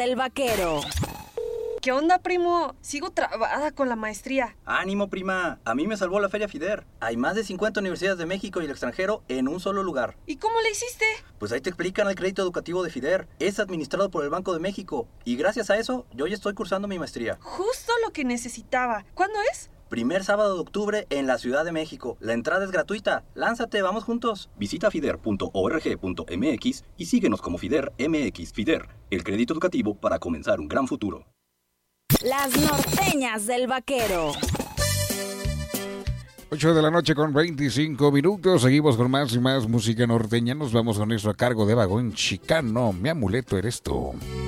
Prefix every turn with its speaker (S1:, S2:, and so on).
S1: del vaquero.
S2: ¿Qué onda, primo? Sigo trabada con la maestría.
S3: ¡Ánimo, prima! A mí me salvó la Feria FIDER. Hay más de 50 universidades de México y el extranjero en un solo lugar.
S2: ¿Y cómo le hiciste?
S3: Pues ahí te explican el crédito educativo de FIDER. Es administrado por el Banco de México. Y gracias a eso, yo ya estoy cursando mi maestría.
S2: Justo lo que necesitaba. ¿Cuándo es?
S3: Primer sábado de octubre en la Ciudad de México. La entrada es gratuita. Lánzate, vamos juntos. Visita fider.org.mx y síguenos como FIDER MX. FIDER, el crédito educativo para comenzar un gran futuro.
S1: Las norteñas del vaquero.
S4: 8 de la noche con 25 minutos. Seguimos con más y más música norteña. Nos vamos con eso a cargo de Vagón Chicano. Mi amuleto eres tú.